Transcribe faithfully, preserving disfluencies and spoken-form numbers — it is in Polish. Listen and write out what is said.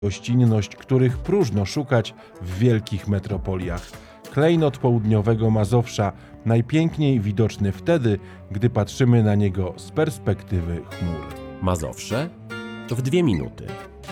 gościnność, których próżno szukać w wielkich metropoliach. Klejnot południowego Mazowsza najpiękniej widoczny wtedy, gdy patrzymy na niego z perspektywy chmur. Mazowsze w dwie minuty.